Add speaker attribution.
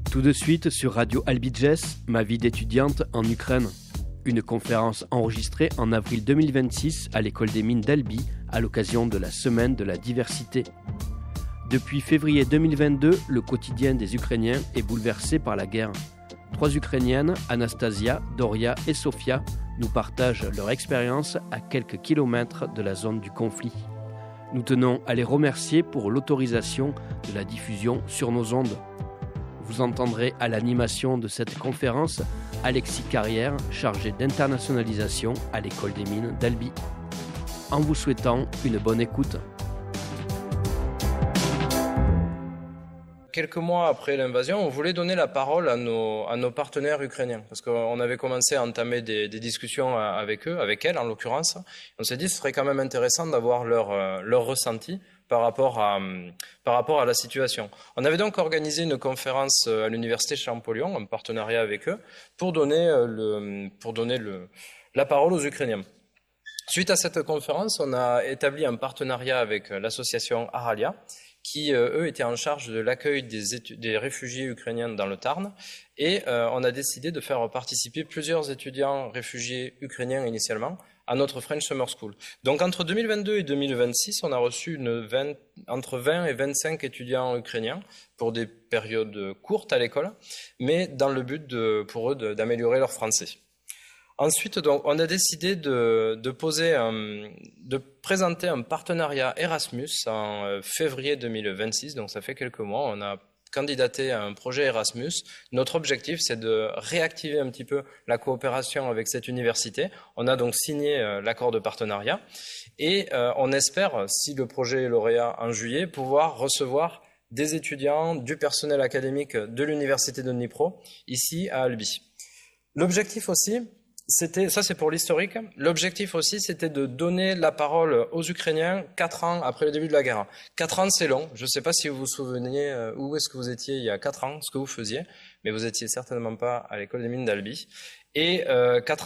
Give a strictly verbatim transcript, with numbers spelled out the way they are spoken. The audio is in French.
Speaker 1: Tout de suite sur Radio Albidges, ma vie d'étudiante en Ukraine. Une conférence enregistrée en avril deux mille vingt-six à l'école des mines d'Albi à l'occasion de la semaine de la diversité. Depuis février deux mille vingt-deux, le quotidien des Ukrainiens est bouleversé par la guerre. Trois Ukrainiennes, Anastasia, Doria et Sofia, nous partagent leur expérience à quelques kilomètres de la zone du conflit. Nous tenons à les remercier pour l'autorisation de la diffusion sur nos ondes. Vous entendrez à l'animation de cette conférence Alexis Carrière, chargé d'internationalisation à l'école des mines d'Albi. En vous souhaitant une bonne écoute.
Speaker 2: Quelques mois après l'invasion, on voulait donner la parole à nos, à nos partenaires ukrainiens, parce qu'on avait commencé à entamer des, des discussions avec eux, avec elles en l'occurrence. On s'est dit que ce serait quand même intéressant d'avoir leur, leur ressenti par rapport à, par rapport à la situation. On avait donc organisé une conférence à l'université Champollion, en partenariat avec eux, pour donner, le, pour donner le, la parole aux Ukrainiens. Suite à cette conférence, on a établi un partenariat avec l'association Aralia, qui, euh, eux, étaient en charge de l'accueil des, étu- des réfugiés ukrainiens dans le Tarn. Et euh, on a décidé de faire participer plusieurs étudiants réfugiés ukrainiens initialement à notre French Summer School. Donc entre deux mille vingt-deux et deux mille vingt-six, on a reçu une vingt, entre vingt et vingt-cinq étudiants ukrainiens pour des périodes courtes à l'école, mais dans le but de, pour eux de, d'améliorer leur français. Ensuite, donc, on a décidé de, de, poser un, de présenter un partenariat Erasmus en février deux mille vingt-six, donc ça fait quelques mois. On a candidaté à un projet Erasmus. Notre objectif, c'est de réactiver un petit peu la coopération avec cette université. On a donc signé euh, l'accord de partenariat et euh, on espère, si le projet est lauréat en juillet, pouvoir recevoir des étudiants, du personnel académique de l'université de Dnipro, ici à Albi. L'objectif aussi, C'était, ça c'est pour l'historique. L'objectif aussi, c'était de donner la parole aux Ukrainiens quatre ans après le début de la guerre. Quatre ans, c'est long. Je ne sais pas si vous vous souvenez euh, où est-ce que vous étiez il y a quatre ans, ce que vous faisiez, mais vous étiez certainement pas à l'école des mines d'Albi. Et euh, quatre